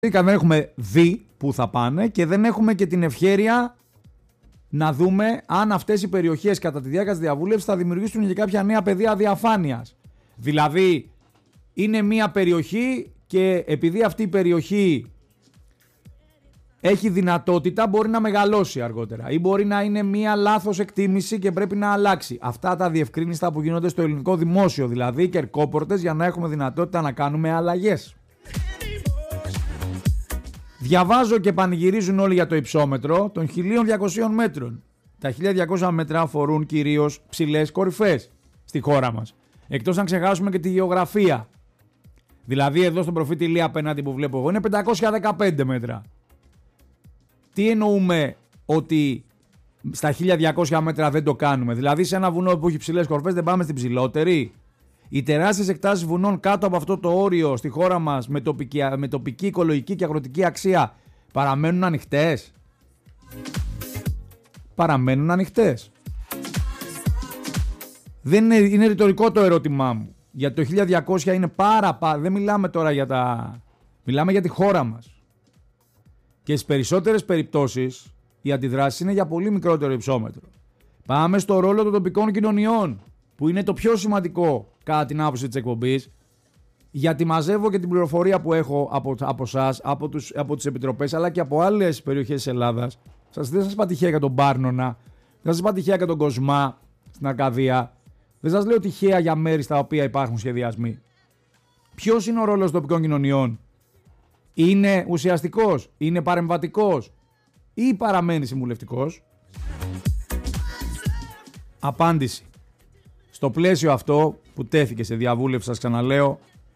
δεν έχουμε δει που θα πάνε και δεν έχουμε και την ευχέρεια να δούμε αν αυτές οι περιοχές κατά τη διάρκεια της διαβούλευσης θα δημιουργήσουν και κάποια νέα πεδία διαφάνειας. Δηλαδή είναι μια περιοχή και επειδή αυτή η περιοχή έχει δυνατότητα, μπορεί να μεγαλώσει αργότερα ή μπορεί να είναι μια λάθος εκτίμηση και πρέπει να αλλάξει. Αυτά τα διευκρίνηστα που γίνονται στο ελληνικό δημόσιο, δηλαδή κερκόπορτες, για να έχουμε δυνατότητα να κάνουμε αλλαγές. Διαβάζω και πανηγυρίζουν όλοι για το υψόμετρο των 1200 μέτρων. Τα 1200 μέτρα αφορούν κυρίως ψηλές κορυφές στη χώρα μας. Εκτός αν ξεχάσουμε και τη γεωγραφία. Δηλαδή εδώ στον προφήτη Ηλία απέναντι που βλέπω εγώ είναι 515 μέτρα. Τι εννοούμε ότι στα 1200 μέτρα δεν το κάνουμε? Δηλαδή σε ένα βουνό που έχει ψηλές κορυφές δεν πάμε στην ψηλότερη? Οι τεράστιες εκτάσεις βουνών κάτω από αυτό το όριο στη χώρα μας με τοπική οικολογική και αγροτική αξία παραμένουν ανοιχτές? Παραμένουν ανοιχτές. Δεν είναι ρητορικό το ερώτημά μου. Για το 1200 είναι δεν μιλάμε τώρα μιλάμε για τη χώρα μας. Και στις περισσότερες περιπτώσεις οι αντιδράσεις είναι για πολύ μικρότερο υψόμετρο. Πάμε στο ρόλο των τοπικών κοινωνιών, που είναι το πιο σημαντικό κατά την άποψη της εκπομπής, γιατί μαζεύω και την πληροφορία που έχω από εσάς, από τις επιτροπές, αλλά και από άλλες περιοχές της Ελλάδας. Δεν σας είπα τυχαία για τον Πάρνονα, δεν σας είπα τυχαία για τον Κοσμά στην Αρκαδία, δεν σας λέω τυχαία για μέρη στα οποία υπάρχουν σχεδιασμοί. Ποιος είναι ο ρόλος των τοπικών κοινωνιών? Είναι ουσιαστικός, είναι παρεμβατικός ή παραμένει συμβουλευτικός? Απάντηση. Στο πλαίσιο αυτό που τέθηκε σε διαβούλευση, σας ξαναλέω,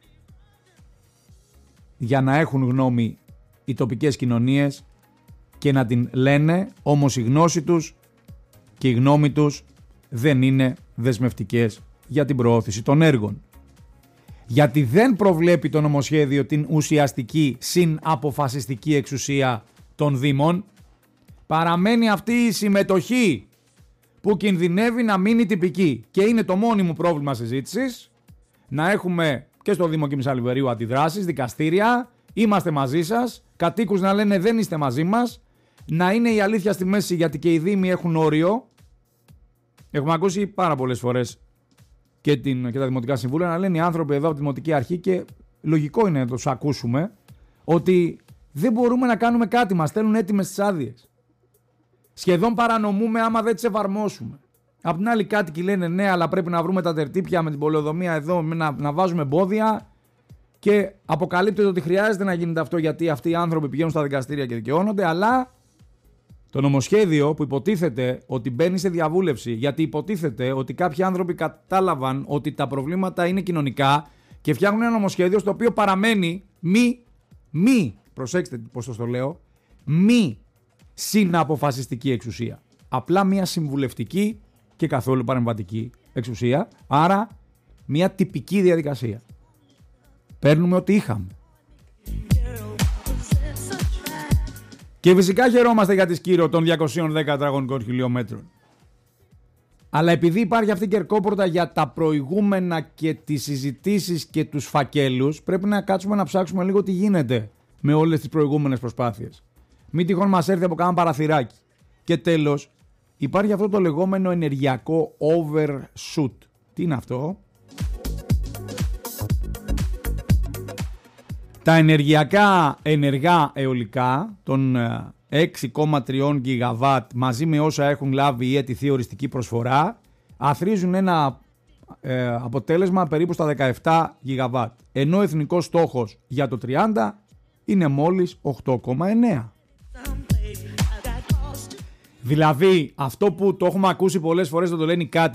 για να έχουν γνώμη οι τοπικές κοινωνίες και να την λένε, όμως η γνώση τους και η γνώμη τους δεν είναι δεσμευτικές για την προώθηση των έργων. Γιατί δεν προβλέπει το νομοσχέδιο την ουσιαστική συναποφασιστική εξουσία των Δήμων, παραμένει αυτή η συμμετοχή που κινδυνεύει να μείνει τυπική. Και είναι το μόνιμο πρόβλημα συζήτησης, να έχουμε και στο Δήμο Κίμης Αλιβερίου αντιδράσεις, δικαστήρια, είμαστε μαζί σας, κατοίκους να λένε δεν είστε μαζί μας, να είναι η αλήθεια στη μέση γιατί και οι Δήμοι έχουν όριο. Έχουμε ακούσει πάρα πολλές φορές και τα Δημοτικά Συμβούλια να λένε οι άνθρωποι εδώ από τη Δημοτική Αρχή, και λογικό είναι να τους ακούσουμε, ότι δεν μπορούμε να κάνουμε κάτι, μας στέλνουν έτοιμες τις άδειες. Σχεδόν παρανομούμε άμα δεν τις εφαρμόσουμε. Απ' την άλλη κάτοικοι λένε ναι, αλλά πρέπει να βρούμε τα τερτύπια με την πολεοδομία εδώ, να βάζουμε εμπόδια, και αποκαλύπτεται ότι χρειάζεται να γίνεται αυτό γιατί αυτοί οι άνθρωποι πηγαίνουν στα δικαστήρια και δικαιώνονται, αλλά το νομοσχέδιο που υποτίθεται ότι μπαίνει σε διαβούλευση, γιατί υποτίθεται ότι κάποιοι άνθρωποι κατάλαβαν ότι τα προβλήματα είναι κοινωνικά και φτιάχνουν ένα νομοσχέδιο στο οποίο παραμένει μη, προσέξτε πώς το λέω, μη συναποφασιστική εξουσία. Απλά μια συμβουλευτική και καθόλου παρεμβατική εξουσία, άρα μια τυπική διαδικασία. Παίρνουμε ό,τι είχαμε. Και φυσικά χαιρόμαστε για τη σκύρο των 210 τετραγωνικών χιλιόμετρων. Αλλά επειδή υπάρχει αυτή η κερκόπορτα για τα προηγούμενα και τις συζητήσεις και τους φακέλους, πρέπει να κάτσουμε να ψάξουμε λίγο τι γίνεται με όλες τις προηγούμενες προσπάθειες. Μην τυχόν μας έρθει από κάνα παραθυράκι. Και τέλος, υπάρχει αυτό το λεγόμενο ενεργειακό overshoot. Τι είναι αυτό? Τα ενεργειακά ενεργά αιωλικά των 6,3 γιγαβάτ μαζί με όσα έχουν λάβει ή αιτηθεί οριστική προσφορά αθροίζουν ένα αποτέλεσμα περίπου στα 17 γιγαβάτ. Ενώ ο εθνικός στόχος για το 30 είναι μόλις 8,9. Δηλαδή αυτό που το έχουμε ακούσει πολλές φορές, δεν το λένε κάτι.